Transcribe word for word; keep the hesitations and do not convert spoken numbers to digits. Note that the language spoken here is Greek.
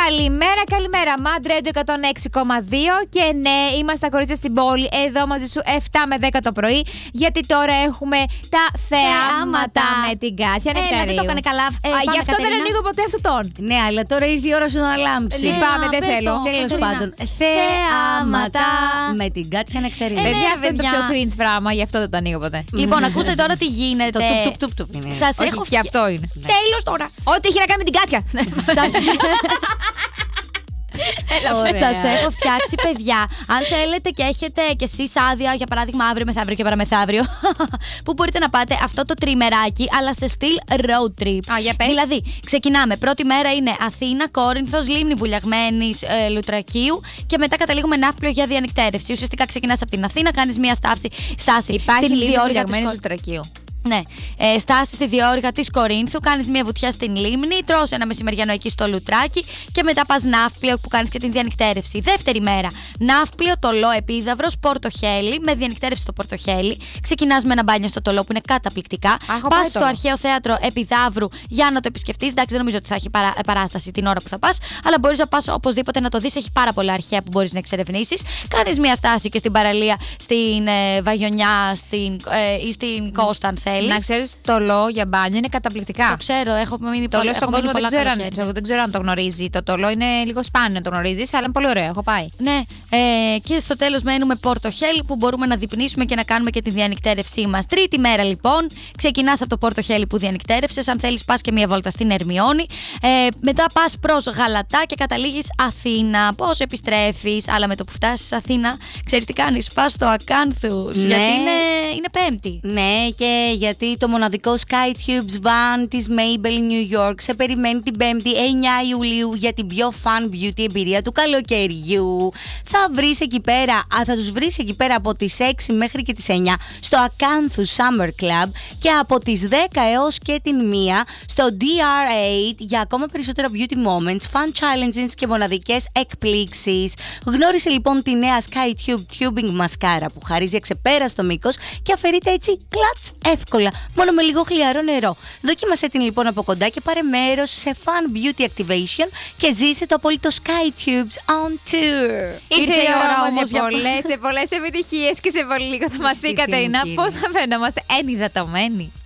Καλημέρα, καλημέρα. Μαντρέντο εκατόν έξι κόμμα δύο. Και ναι, είμαστε τα κορίτσια στην πόλη. Εδώ μαζί σου επτά με δέκα το πρωί. Γιατί τώρα έχουμε τα θεάματα με την Κάτια Νεκταρίου. Δεν το έκανε καλά. Ε, Α, γι' αυτό δεν ανοίγω ποτέ αυτό τον. Ναι, αλλά τώρα ήρθε η ώρα σου να λάμψει. Λυπάμαι, δεν θέλω. Τέλος πάντων, θεάματα με την Κάτια Νεκταρίου. Παιδιά, αυτό είναι το πιο cringe πράγμα, γι' αυτό δεν το ανοίγω ποτέ. Λοιπόν, ακούστε τώρα τι γίνεται. Το τουπ τουπ τουπ είναι. Σας Όχι, έχω και αυτό είναι. Τέλος τώρα. Ό,τι έχει να κάνει με την Κάτια. Σας Σας έχω φτιάξει, παιδιά. Αν θέλετε και έχετε κι εσείς άδεια, για παράδειγμα αύριο, μεθαύριο και παραμεθαύριο, που μπορείτε να πάτε αυτό το τριμεράκι, αλλά σε στυλ road trip. Α, για πες. Δηλαδή, ξεκινάμε. Πρώτη μέρα είναι Αθήνα, Κόρινθος, Λίμνη Βουλιαγμένης, ε, Λουτρακίου και μετά καταλήγουμε Ναύπλιο για διανυκτέρευση. Ουσιαστικά ξεκινάς από την Αθήνα, κάνεις μια στάση, στάση Υπάρχει στην Λίμνη διόρυγα της Βουλιαγμένης Λουτρακίου. Ναι, ε, στάση στη διόρυγα της Κορίνθου, κάνεις μια βουτιά στην Λίμνη, τρως ένα μεσημεριανό εκεί στο Λουτράκι και μετά πας Ναύπλιο που κάνεις και την διανυκτέρευση. Δεύτερη μέρα, Ναύπλιο, Τολό, Επίδαυρος, Πορτοχέλι, με διανυκτέρευση στο Πορτοχέλι. Ξεκινάς με ένα μπάνιο στο Τολό που είναι καταπληκτικά. Πας στο αρχαίο θέατρο Επιδαύρου για να το επισκεφτείς. Εντάξει, δεν νομίζω ότι θα έχει παρά, παράσταση την ώρα που θα πας, αλλά μπορείς να πας οπωσδήποτε να το δεις. Έχει πάρα πολλά αρχαία που μπορείς να εξερευνήσεις. Κάνεις μια στάση και στην παραλία, στην ε, Βαγιονιά στην, ε, ή στην Κώστα, αν θέλεις. Να ξέρεις, το Τολό για μπάνιο είναι καταπληκτικά. Το ξέρω, έχω μείνει το πολύ. Τολό στον κόσμο δεν ξέρω, αν, δεν ξέρω αν το γνωρίζει. Το Τολό είναι λίγο σπάνιο να το γνωρίζεις, αλλά είναι πολύ ωραίο. Έχω πάει. Ναι, ε, και στο τέλος μένουμε Πορτοχέλι που μπορούμε να δειπνήσουμε και να κάνουμε και τη διανυκτέρευσή μας. Τρίτη μέρα λοιπόν, ξεκινάς από το Πορτοχέλι που διανυκτέρευσες. Αν θέλεις, πας και μία βόλτα στην Ερμιόνη. Ε, μετά πας προς Γαλατά και καταλήγεις Αθήνα. Πώς επιστρέφεις, αλλά με το που φτάσεις Αθήνα, ξέρεις τι κάνεις, πας στο Ακάνθους. Ναι. Γιατί είναι, είναι Πέμπτη. Ναι, και γιατί το μοναδικό Sky Tubes Van της Maybelline New York σε περιμένει την Πέμπτη εννιά Ιουλίου για την πιο fun beauty εμπειρία του καλοκαιριού. Θα βρεις εκεί πέρα, α, θα τους βρεις εκεί πέρα από τις έξι μέχρι και τις εννιά στο Ακάνθους Summer Club και από τις δέκα έως και την μία στο ντι αρ έιτ για ακόμα περισσότερα beauty moments, fun challenges και μοναδικές εκπλήξεις. Γνώρισε λοιπόν τη νέα Sky Tube Tubing μασκάρα που χαρίζει αξεπέραστο μήκος και αφαιρείται έτσι κλατς εύκολα, μόνο με λίγο χλιαρό νερό. Δοκίμασέ την λοιπόν από κοντά και πάρε μέρος σε fun beauty activation και ζήσε το απόλυτο Sky Tubes on tour. Ήρθε η ώρα όμως σε πολλές, σε πολλές επιτυχίες και σε πολύ λίγο θα μας πει η Κατερίνα πώς θα φαίνομαστε ενυδατωμένοι.